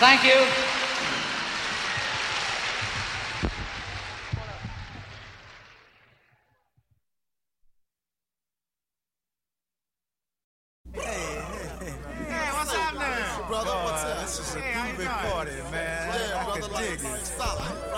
Thank you. Hey, what's happening? Brother, what's up? This is a groovy party, man. Yeah, I brother, can like, dig it. stop.